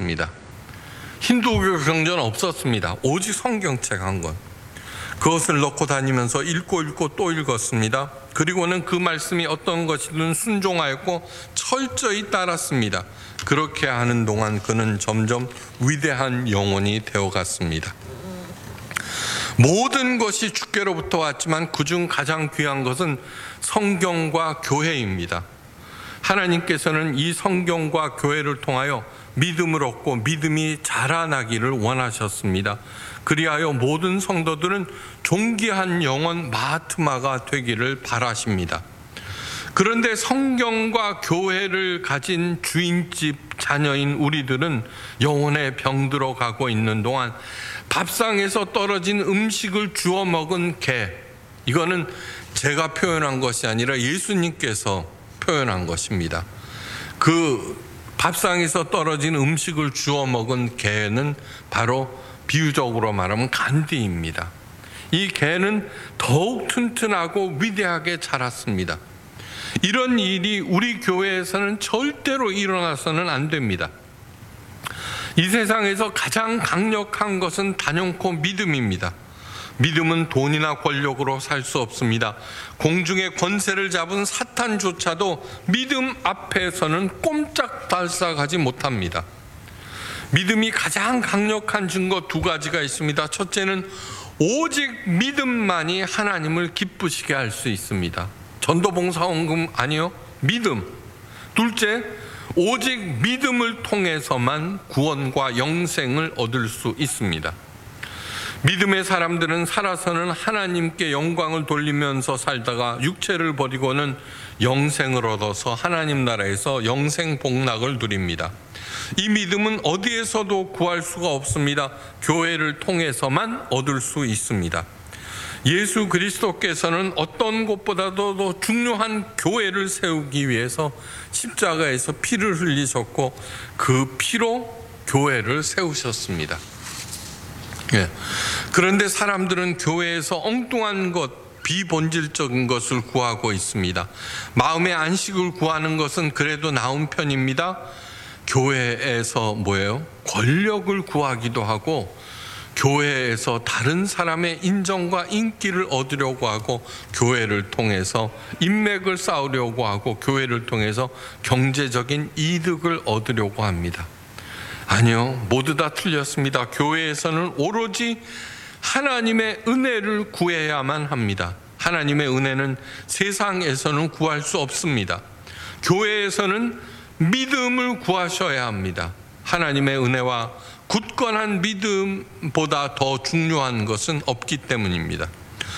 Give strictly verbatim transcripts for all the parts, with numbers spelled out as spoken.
없었습니다. 힌두교 경전은 없었습니다. 오직 성경책 한 권. 그것을 넣고 다니면서 읽고 읽고 또 읽었습니다. 그리고는 그 말씀이 어떤 것이든 순종하였고 철저히 따랐습니다. 그렇게 하는 동안 그는 점점 위대한 영혼이 되어갔습니다. 모든 것이 주께로부터 왔지만 그중 가장 귀한 것은 성경과 교회입니다. 하나님께서는 이 성경과 교회를 통하여 믿음을 얻고 믿음이 자라나기를 원하셨습니다. 그리하여 모든 성도들은 존귀한 영혼 마하트마가 되기를 바라십니다. 그런데 성경과 교회를 가진 주인집 자녀인 우리들은 영혼에 병들어 가고 있는 동안 밥상에서 떨어진 음식을 주워 먹은 개, 이거는 제가 표현한 것이 아니라 예수님께서 표현한 것입니다. 그 밥상에서 떨어진 음식을 주워 먹은 개는 바로 비유적으로 말하면 간디입니다. 이 개는 더욱 튼튼하고 위대하게 자랐습니다. 이런 일이 우리 교회에서는 절대로 일어나서는 안 됩니다. 이 세상에서 가장 강력한 것은 단연코 믿음입니다. 믿음은 돈이나 권력으로 살 수 없습니다. 공중의 권세를 잡은 사탄조차도 믿음 앞에서는 꼼짝달싹하지 못합니다. 믿음이 가장 강력한 증거 두 가지가 있습니다. 첫째는 오직 믿음만이 하나님을 기쁘시게 할 수 있습니다. 전도봉사원금 아니요, 믿음. 둘째, 오직 믿음을 통해서만 구원과 영생을 얻을 수 있습니다. 믿음의 사람들은 살아서는 하나님께 영광을 돌리면서 살다가 육체를 버리고는 영생을 얻어서 하나님 나라에서 영생 복락을 누립니다. 이 믿음은 어디에서도 구할 수가 없습니다. 교회를 통해서만 얻을 수 있습니다. 예수 그리스도께서는 어떤 것보다도 더 중요한 교회를 세우기 위해서 십자가에서 피를 흘리셨고 그 피로 교회를 세우셨습니다. 예. 그런데 사람들은 교회에서 엉뚱한 것, 비본질적인 것을 구하고 있습니다. 마음의 안식을 구하는 것은 그래도 나은 편입니다. 교회에서 뭐예요? 권력을 구하기도 하고 교회에서 다른 사람의 인정과 인기를 얻으려고 하고 교회를 통해서 인맥을 쌓으려고 하고 교회를 통해서 경제적인 이득을 얻으려고 합니다. 아니요, 모두 다 틀렸습니다. 교회에서는 오로지 하나님의 은혜를 구해야만 합니다. 하나님의 은혜는 세상에서는 구할 수 없습니다. 교회에서는 믿음을 구하셔야 합니다. 하나님의 은혜와 굳건한 믿음보다 더 중요한 것은 없기 때문입니다.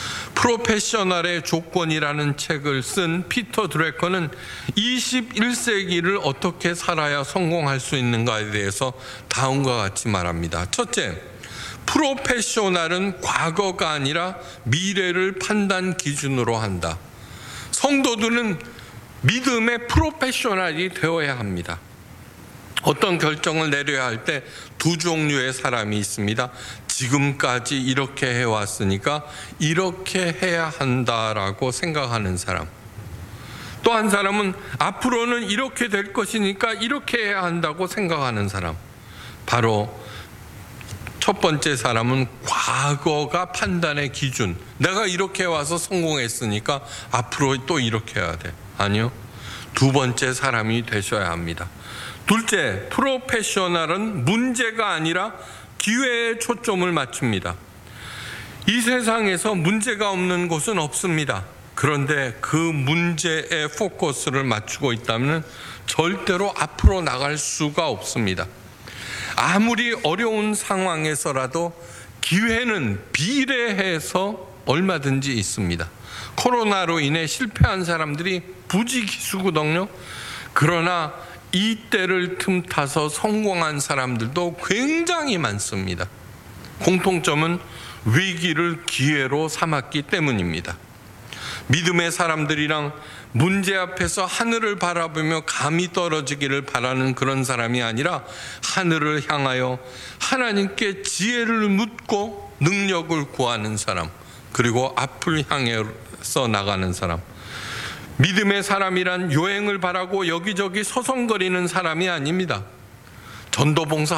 프로페셔널의 조건이라는 책을 쓴 피터 드래커는 이십일 세기를 어떻게 살아야 성공할 수 있는가에 대해서 다음과 같이 말합니다. 첫째, 프로페셔널은 과거가 아니라 미래를 판단 기준으로 한다. 성도들은 믿음의 프로페셔널이 되어야 합니다. 어떤 결정을 내려야 할 때 두 종류의 사람이 있습니다. 지금까지 이렇게 해왔으니까 이렇게 해야 한다라고 생각하는 사람. 또 한 사람은 앞으로는 이렇게 될 것이니까 이렇게 해야 한다고 생각하는 사람. 바로 첫 번째 사람은 과거가 판단의 기준. 내가 이렇게 와서 성공했으니까 앞으로 또 이렇게 해야 돼. 아니요. 두 번째 사람이 되셔야 합니다. 둘째, 프로페셔널은 문제가 아니라 기회에 초점을 맞춥니다. 이 세상에서 문제가 없는 곳은 없습니다. 그런데 그 문제에 포커스를 맞추고 있다면 절대로 앞으로 나갈 수가 없습니다. 아무리 어려운 상황에서라도 기회는 비례해서 얼마든지 있습니다. 코로나로 인해 실패한 사람들이 부지기수거든요. 그러나 이때를 틈타서 성공한 사람들도 굉장히 많습니다. 공통점은 위기를 기회로 삼았기 때문입니다. 믿음의 사람들이랑 문제 앞에서 하늘을 바라보며 감이 떨어지기를 바라는 그런 사람이 아니라 하늘을 향하여 하나님께 지혜를 묻고 능력을 구하는 사람, 그리고 앞을 향해서 나가는 사람. 믿음의 사람이란 요행을 바라고 여기저기 서성거리는 사람이 아닙니다. 전도봉사